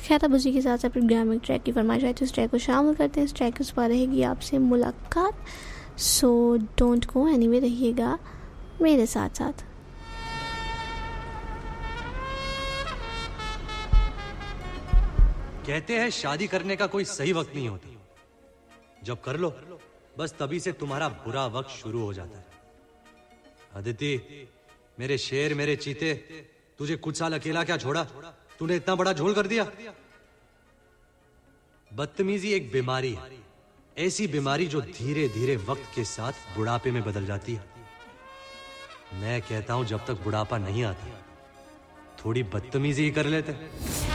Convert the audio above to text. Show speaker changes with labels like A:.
A: खैताब उसी के साथ साथ प्रोग्रामिंग ट्रैक की फरमाइश है तो इस ट्रैक को शामिल करते हैं। इस ट्रैक के उस पर रहेगी आपसे मुलाकात। सो डोंट गो एनीवे, रहिएगा मेरे साथ साथ।
B: कहते हैं शादी करने का कोई सही वक्त नहीं होता, जब कर लो बस तभी से तुम्हारा बुरा वक्त शुरू हो जाता है। अदिति, मेरे शेर, मेरे चीते, तुझे कुछ साल अकेला क्या छोड़ा? तूने इतना बड़ा झोल कर दिया। बदतमीजी एक बीमारी है, ऐसी बीमारी जो धीरे धीरे वक्त के साथ बुढ़ापे में बदल जाती है। मैं कहता हूं जब तक बुढ़ापा नहीं आता थोड़ी बदतमीजी ही कर लेते।